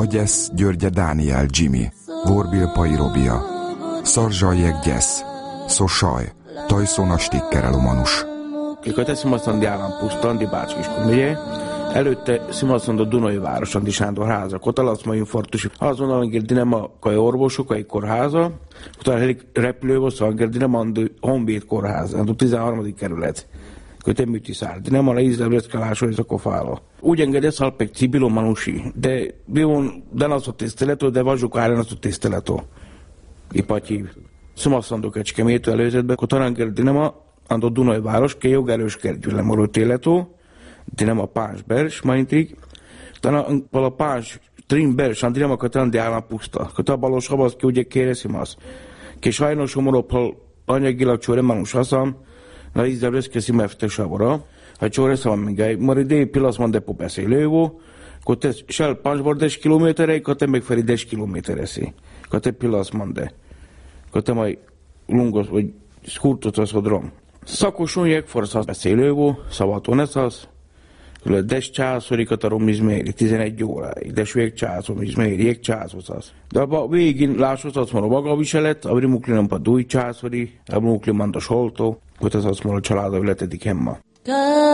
Agyesz Györgye Dániel Jimmy, Vorbil Pai Robia, Szarzsaljeg Gyesz, Szosaj, Tajszona Stikkerel Manus. Te Szimasztondi állampuszta, Andi Bács-Kiskun megye, előtte Szimasztond a Dunai város, Andi Sándor háza, Kotalaszma infarktus, azon Angerdinema kai orvosokai kórháza, utána repülővosz Angerdinema Honvéd kórháza, a 13. kerület. Kötem műtiszár, de nem a izraelszkalásról ez a kofála. Úgy engedett szalpek cibilo manusi, de bivon danas a tiszteletó, de vazsuk áren az a tiszteletó. Ipatyi. Szimasztondó Kecskemétől előzetben, Kotarangerdinema, andó Dunai város, ke jogerős kergyülem arról téletó, de nem a Páns Bers, maintig, talán a Páns Trim Bers, andi nem a Katandi állampuszta, Katabalos Habaszki, ugye kéreszimasz. Ke sajnos homoropal anyagilag csóre manus haszam, na izraelske si mefte savora, ha csóre szammingai, mar idei pilasz mande po beszélővó, kote sel Pánsbordes kilométerei, kote megferi 10 kilométereszi, kote pilasz mande, kote majd lungos, vagy skurtot az odrom. Szakosun jegforsz beszélővó, szavatón ez az, des császorikat a romizméri, 11 óráig, des vég császomizméri, jég császhoz az. De a végén lásod az mondom maga viselet, a rimuklinom pa dúj császori, a rimuklinom a soltó, hogy az azt mondom a családa letedik hemma.